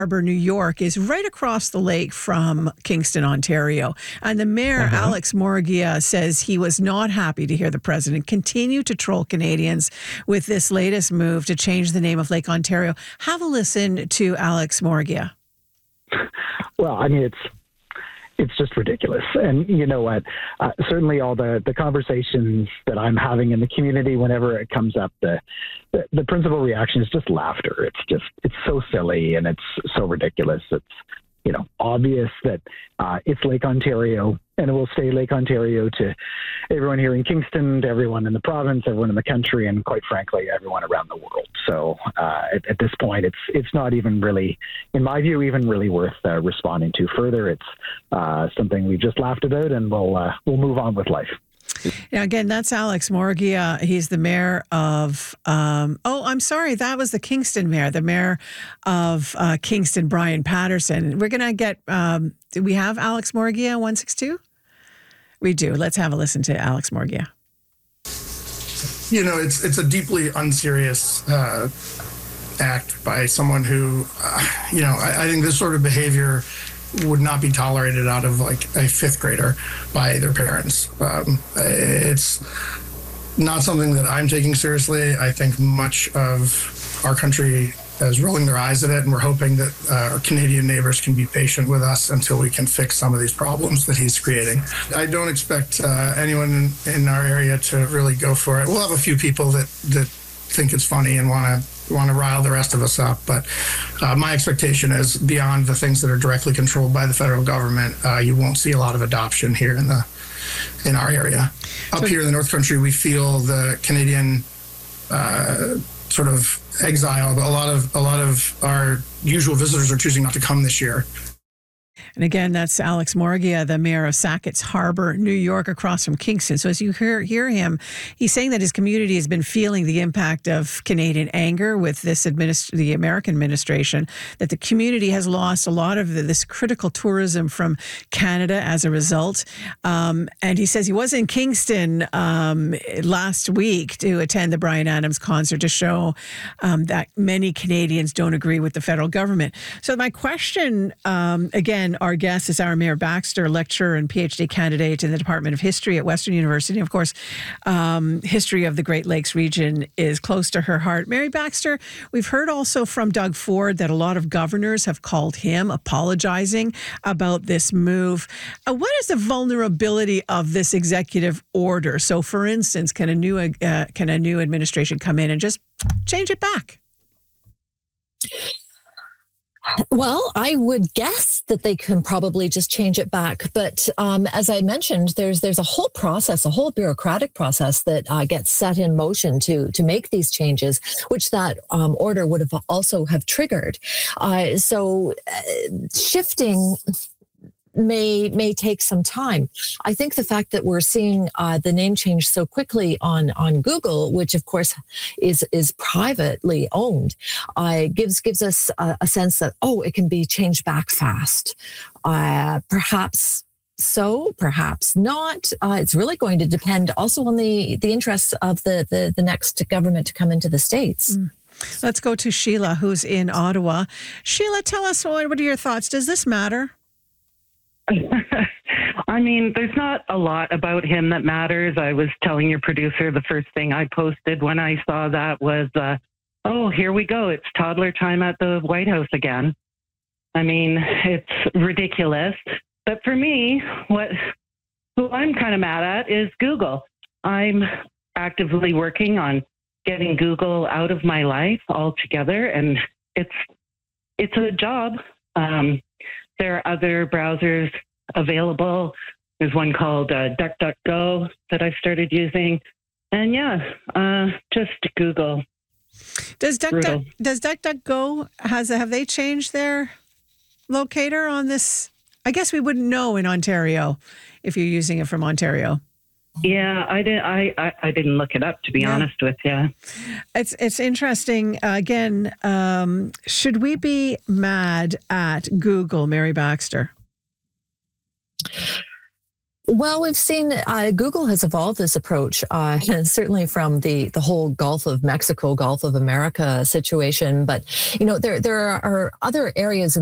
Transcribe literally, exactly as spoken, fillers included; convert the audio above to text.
Harbor, New York, is right across the lake from Kingston, Ontario. And the mayor, uh-huh. Alex Murguia, says he was not happy to hear the president continue to troll Canadians with this latest move to change the name of Lake Ontario. Have a listen to Alex Murguia. Well, I mean, it's it's just ridiculous. And you know what? Uh, certainly all the, the conversations that I'm having in the community, whenever it comes up, the, the the principal reaction is just laughter. It's just, it's so silly and it's so ridiculous. It's, you know, obvious that uh, it's Lake Ontario and it will stay Lake Ontario to everyone here in Kingston, to everyone in the province, everyone in the country, and quite frankly, everyone around the world. So uh, at, at this point, it's it's not even really, in my view, even really worth uh, responding to further. It's uh, something we just laughed about, and we'll uh, we'll move on with life. Now, again, that's Alex Murguia. He's the mayor of, um, oh, I'm sorry, that was the Kingston mayor, the mayor of uh, Kingston, Brian Patterson. We're going to get, um, do we have Alex Murguia, one sixty-two? We do. Let's have a listen to Alex Murguia. You know, it's it's a deeply unserious uh, act by someone who, uh, you know, I, I think this sort of behavior would not be tolerated out of like a fifth grader by their parents. Um, it's not something that I'm taking seriously. I think much of our country is rolling their eyes at it, and we're hoping that uh, our Canadian neighbors can be patient with us until we can fix some of these problems that he's creating. I don't expect uh, anyone in, in our area to really go for it. We'll have a few people that, that think it's funny and want to want to rile the rest of us up, but uh, my expectation is beyond the things that are directly controlled by the federal government, uh, you won't see a lot of adoption here in the in our area. Up so, here in the North Country, we feel the Canadian uh, sort of exile. A lot of a lot of our usual visitors are choosing not to come this year. And again, that's Alex Murguia, the mayor of Sackett's Harbor, New York, across from Kingston. So as you hear, hear him, he's saying that his community has been feeling the impact of Canadian anger with this administ- the American administration, that the community has lost a lot of the, this critical tourism from Canada as a result. Um, and he says he was in Kingston um, last week to attend the Bryan Adams concert to show um, that many Canadians don't agree with the federal government. So my question, um, again, our guest is our Mayor Baxter, lecturer and P H D candidate in the Department of History at Western University. Of course, um, history of the Great Lakes region is close to her heart. Mary Baxter, we've heard also from Doug Ford that a lot of governors have called him apologizing about this move. Uh, what is the vulnerability of this executive order? So, for instance, can a new uh, can a new administration come in and just change it back? Well, I would guess that they can probably just change it back. But um, as I mentioned, there's there's a whole process, a whole bureaucratic process that uh, gets set in motion to to make these changes, which that um, order would have also have triggered. Uh, so uh, shifting may may take some time. I think the fact that we're seeing uh, the name change so quickly on on Google, which of course is is privately owned, uh, gives gives us a, a sense that, oh, it can be changed back fast. Uh, perhaps so, perhaps not. Uh, it's really going to depend also on the the interests of the the, the next government to come into the States. Mm. Let's go to Sheila, who's in Ottawa. Sheila, tell us, what, what are your thoughts? Does this matter? I mean, there's not a lot about him that matters. I was telling your producer the first thing I posted when I saw that was, uh, oh, here we go. It's toddler time at the White House again. I mean, it's ridiculous. But for me, what who I'm kind of mad at is Google. I'm actively working on getting Google out of my life altogether, and it's it's a job. Um, There are other browsers available. There's one called uh, DuckDuckGo that I started using. And yeah, uh, just Google. Does DuckDuck, does DuckDuckGo, has, have they changed their locator on this? I guess we wouldn't know in Ontario if you're using it from Ontario. Yeah, I didn't. I, I, I didn't look it up, to be yeah. honest with you. It's it's interesting. Uh, again, um, should we be mad at Google, Mary Baxter? Well, we've seen uh, Google has evolved this approach, uh, certainly from the, the whole Gulf of Mexico, Gulf of America situation. But, you know, there there are other areas